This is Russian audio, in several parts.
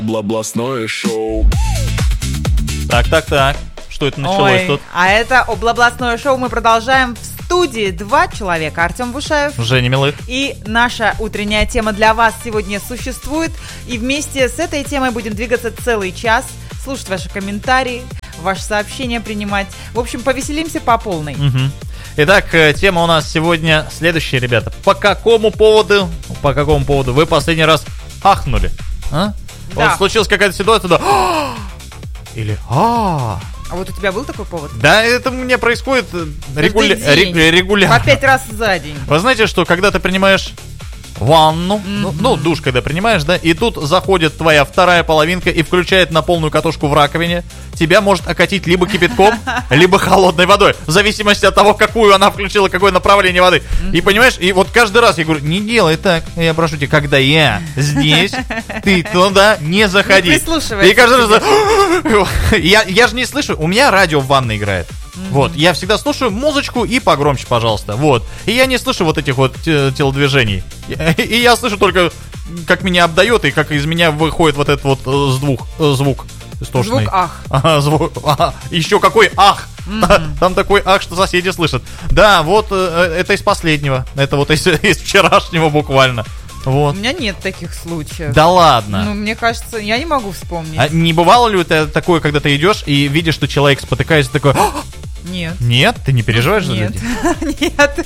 Областное шоу. Так. Что это началось тут? А это областное шоу мы продолжаем. В студии 2 человека. Артем Бушаев. Женя Милых. И наша утренняя тема для вас сегодня существует. И вместе с этой темой будем двигаться целый час. Слушать ваши комментарии, ваши сообщения принимать. В общем, повеселимся по полной. Итак, тема у нас сегодня следующая, ребята. По какому поводу вы последний раз ахнули? А? Да. Вот случилась какая-то ситуация, да. Или А вот у тебя был такой повод? Да, это у меня происходит регулярно. По 5 раз за день. Вы знаете, что когда ты принимаешь ванну, душ когда принимаешь, да, и тут заходит твоя вторая половинка и включает на полную катушку в раковине, тебя может окатить либо кипятком, либо холодной водой, в зависимости от того, какую она включила, какое направление воды. И понимаешь, и вот каждый раз я говорю, не делай так, я прошу тебя, когда я здесь, ты туда не заходи. Не прислушивайся. И каждый раз я же не слышу, у меня радио в ванной играет. Вот, я всегда слушаю музычку и погромче, пожалуйста. Вот. И я не слышу вот этих вот телодвижений. И я слышу только, как меня обдает и как из меня выходит вот этот вот звук истошный. Звук ах. Звук. Еще какой ах. Там такой ах, что соседи слышат. Да, вот это из последнего. Это вот из вчерашнего буквально. Вот. У меня нет таких случаев. Да ладно. Ну, мне кажется, я не могу вспомнить. А не бывало ли у тебя такое, когда ты идешь и видишь, что человек спотыкается, такой... Нет. Нет? Ты не переживаешь за людей? Нет.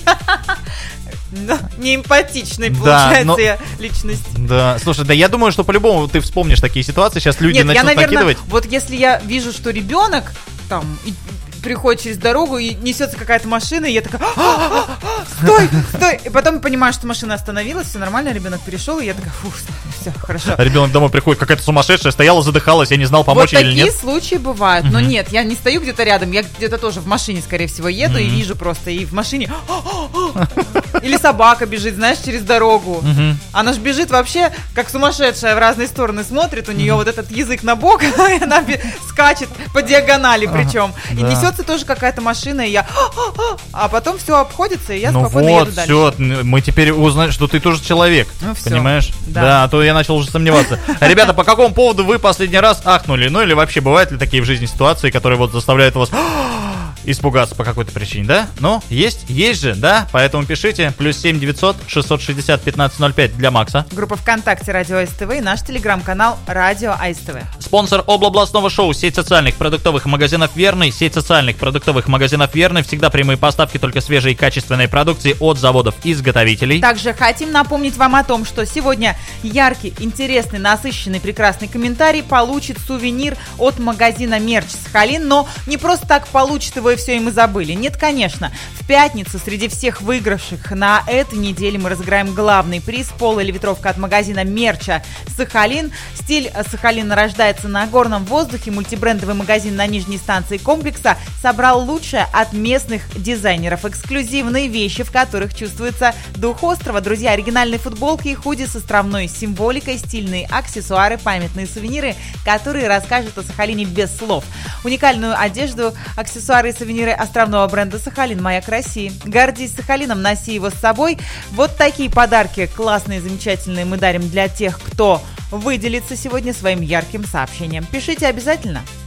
Неэмпатичной, получается, я личность. Да, слушай, да я думаю, что по-любому ты вспомнишь такие ситуации, сейчас люди начнут накидывать. Вот если я вижу, что ребенок там приходит через дорогу и несется какая-то машина, и я такая, стой! И потом понимаю, что машина остановилась, все нормально, ребенок перешел, и я такая, все, хорошо. А ребенок домой приходит, какая-то сумасшедшая, стояла, задыхалась, я не знал, помочь или нет. Вот такие случаи бывают, но нет, я не стою где-то рядом, я где-то тоже в машине, скорее всего, еду и вижу просто, и в машине или собака бежит, знаешь, через дорогу. Она ж бежит вообще, как сумасшедшая, в разные стороны смотрит, у нее вот этот язык на бок, и она скачет по диагонали причем, и несется тоже какая-то машина, и я... А потом все обходится, и я спокойно еду дальше. Ну вот, все, мы теперь узнаем, что ты тоже человек, понимаешь? Да, а то я начал уже сомневаться. Ребята, по какому поводу вы последний раз ахнули? Ну или вообще бывают ли такие в жизни ситуации, которые вот заставляют вас... испугаться по какой-то причине, да? Ну, есть же, да? Поэтому пишите, +7 900 660 1505 для Макса. Группа ВКонтакте Радио АСТВ и наш телеграм-канал Радио АСТВ. Спонсор областного шоу, сеть социальных продуктовых магазинов «Верный». Сеть социальных продуктовых магазинов «Верный». Всегда прямые поставки только свежей и качественной продукции от заводов-изготовителей. Также хотим напомнить вам о том, что сегодня яркий, интересный, насыщенный, прекрасный комментарий получит сувенир от магазина «Мерч» Сахалин. Но не просто так получит его и все, и мы забыли. Нет, конечно. В пятницу среди всех выигравших на этой неделе мы разыграем главный приз — пол или ветровка от магазина «Мерча» Сахалин. Стиль Сахалина рождается на горном воздухе. Мультибрендовый магазин на нижней станции комплекса собрал лучшее от местных дизайнеров. Эксклюзивные вещи, в которых чувствуется дух острова. Друзья, оригинальные футболки и худи с островной символикой, стильные аксессуары, памятные сувениры, которые расскажут о Сахалине без слов. Уникальную одежду, аксессуары и сувениры островного бренда «Сахалин» «Маяк России». Гордись Сахалином, носи его с собой. Вот такие подарки классные, замечательные мы дарим для тех, кто выделится сегодня своим ярким сообщением. Пишите обязательно.